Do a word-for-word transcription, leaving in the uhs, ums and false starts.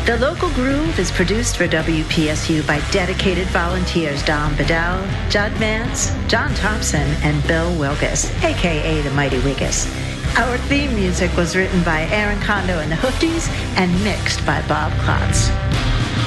The Local Groove is produced for W P S U by dedicated volunteers Don Bedell, Judd Mance, John Thompson, and Bill Wilgus, a k a. the Mighty Wiggus. Our theme music was written by Aaron Kondo and the Hoofties and mixed by Bob Klotz.